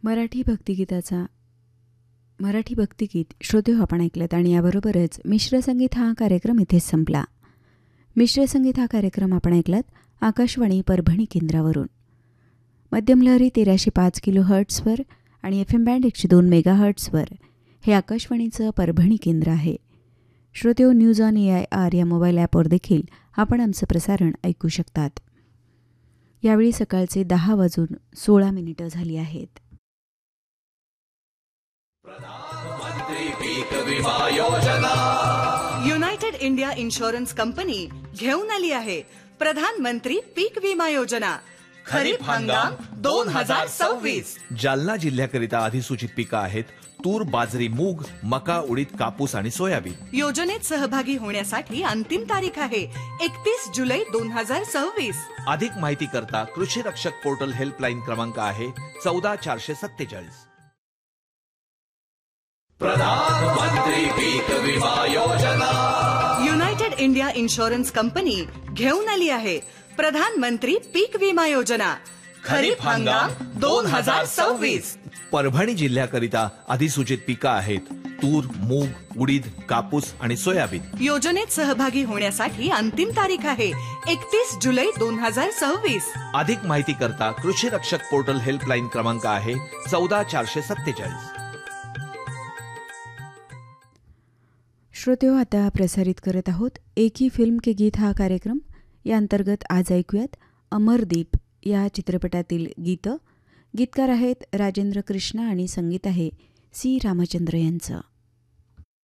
मराठी भक्तिगीत श्रोते आपण ऐकलेत आणि याबरोबरच मिश्र संगीत हा कार्यक्रम इथेच संपला. मिश्र संगीत हा कार्यक्रम आपण ऐकलात आकाशवाणी परभणी केंद्रावरून. मध्यम लहरी 1305 किलो हर्ट्सवर आणि FM बँड 102 मेगा हर्ट्सवर हे आकाशवाणीचं परभणी केंद्र आहे. श्रोतेहो, न्यूज ऑन AIR या मोबाईल ॲपवर देखील आपण आमचं प्रसारण ऐकू शकतात. यावेळी सकाळचे 10:16 झाली आहेत. प्रधानमंत्री पीक विमा योजना. युनायटेड इंडिया इन्शुरन्स कंपनी घेऊन आली आहे प्रधानमंत्री पीक विमा योजना. खरीप हंगाम 2026. जालना जिल्ह्याकरिता अधिसूचित पिकं आहेत तूर, बाजरी, मूग, मका, उडीद, कापूस आणि सोयाबीन. योजनेत सहभागी होण्यासाठी अंतिम तारीख आहे 31 जुलै 2026. अधिक माहिती करता कृषी रक्षक पोर्टल हेल्पलाईन क्रमांक आहे 14447. प्रधानमंत्री पीक विमा योजना. युनायटेड इंडिया इन्शुरन्स कंपनी घेऊन आली आहे प्रधानमंत्री पीक विमा योजना. खरीप हंगाम 2026. परभणी जिल्ह्याकरिता अधिसूचित पिकं आहेत तूर, मूग, उडीद, कापूस आणि सोयाबीन. योजनेत सहभागी होण्यासाठी अंतिम तारीख आहे 31 जुलै 2026. अधिक माहिती करता कृषी रक्षक पोर्टल हेल्पलाईन क्रमांक आहे 14447. श्रोतेहो, आता प्रसारित करत आहोत एक ही फिल्म के गीत हा कार्यक्रम. या अंतर्गत आज ऐकूयात अमरदीप या चित्रपटातील गीतं. गीतकार आहेत राजेंद्र कृष्ण आणि संगीत आहे C. रामचंद्र यांचं.